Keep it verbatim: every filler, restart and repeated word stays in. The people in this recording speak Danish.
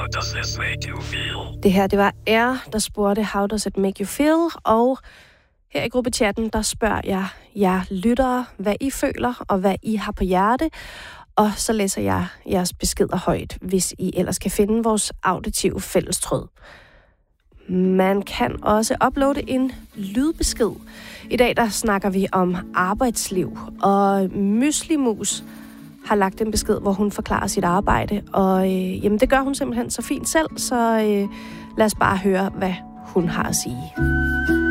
does this make you feel? Det her, det var Air, der spurgte, how does it make you feel? Og her i gruppechatten, der spørger jeg jer lyttere, hvad I føler, og hvad I har på hjerte. Og så læser jeg jeres beskeder højt, hvis I ellers kan finde vores auditive fællestråd. Man kan også uploade en lydbesked. I dag der snakker vi om arbejdsliv, og Myslimus har lagt en besked, hvor hun forklarer sit arbejde, og øh, jamen, det gør hun simpelthen så fint selv, så øh, lad os bare høre, hvad hun har at sige.